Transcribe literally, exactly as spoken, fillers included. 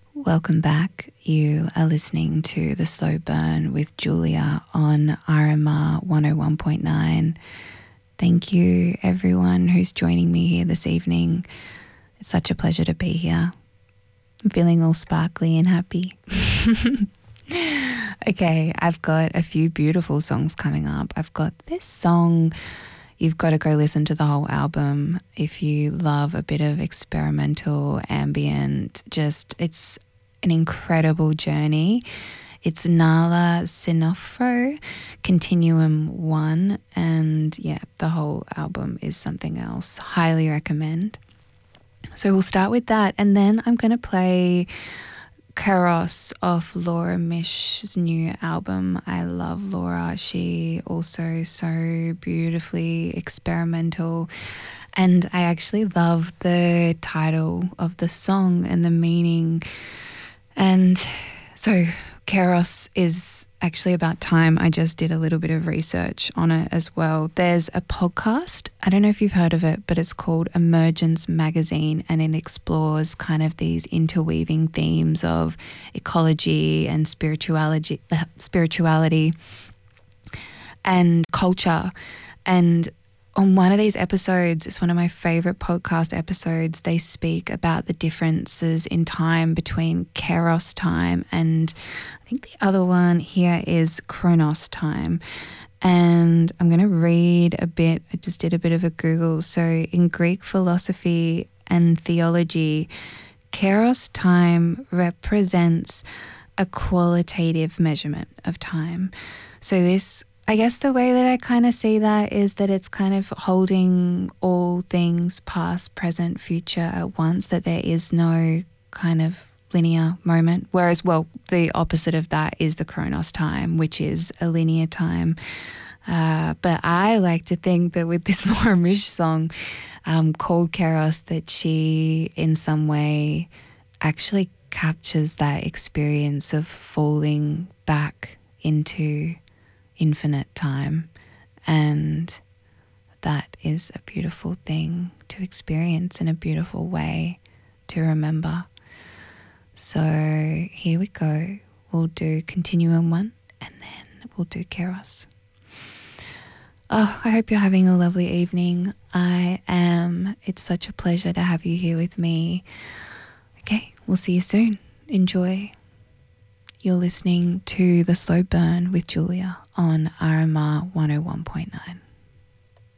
Welcome back. You are listening to The Slow Burn with Julia on R M R one oh one point nine. Thank you, everyone who's joining me here this evening. It's such a pleasure to be here. I'm feeling all sparkly and happy. Okay, I've got a few beautiful songs coming up. I've got this song. You've got to go listen to the whole album if you love a bit of experimental, ambient, just it's an incredible journey. It's Nala Sinofro, Continuum one, and yeah, the whole album is something else. Highly recommend. So we'll start with that, and then I'm going to play Keros off Laura Mish's new album. I love Laura. She also so beautifully experimental. And I actually love the title of the song and the meaning. And so Keros is actually about time. I just did a little bit of research on it as well. There's a podcast, I don't know if you've heard of it, but it's called Emergence Magazine, and it explores kind of these interweaving themes of ecology and spirituality, spirituality and culture. And on one of these episodes, it's one of my favorite podcast episodes, they speak about the differences in time between Keros time and I think the other one here is Chronos time. And I'm going to read a bit. I just did a bit of a Google. So in Greek philosophy and theology, Keros time represents a qualitative measurement of time. So this I guess the way that I kind of see that is that it's kind of holding all things past, present, future at once, that there is no kind of linear moment. Whereas, well, the opposite of that is the Chronos time, which is a linear time. Uh, but I like to think that with this Laura Mish song um, called Keros, that she in some way actually captures that experience of falling back into infinite time, and that is a beautiful thing to experience in a beautiful way to remember. So here we go. We'll do Continuum one and then we'll do Keros. Oh, I hope you're having a lovely evening. I am. It's such a pleasure to have you here with me. Okay, we'll see you soon. Enjoy. You're listening to The Slow Burn with Julia on R M R one oh one point nine.